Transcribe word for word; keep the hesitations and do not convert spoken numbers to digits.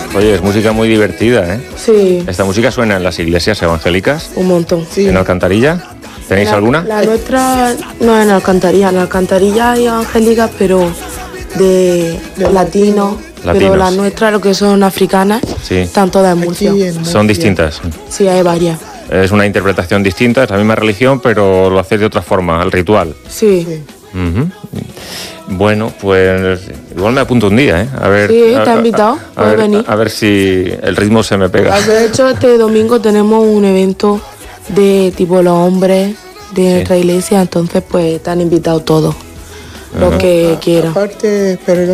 Oye, es música muy divertida, ¿eh? Sí. ¿Esta música suena en las iglesias evangélicas? Un montón. Sí. ¿En Alcantarilla? ¿Tenéis la, alguna? La nuestra no es en Alcantarilla. En Alcantarilla hay evangélicas, pero de, de latino. Pero las nuestras, lo que son africanas, sí. Están todas en Murcia. En son distintas. Sí, hay varias. Es una interpretación distinta, es la misma religión, pero lo hacéis de otra forma, el ritual. Sí. sí. Uh-huh. Bueno, pues igual me apunto un día, ¿eh? A ver, sí, te ha invitado, a, a, a, ver, venir. a ver si el ritmo se me pega. De hecho, este domingo tenemos un evento de tipo los hombres de sí. nuestra iglesia, entonces pues te han invitado todos, uh-huh. los que quieran. Aparte, pero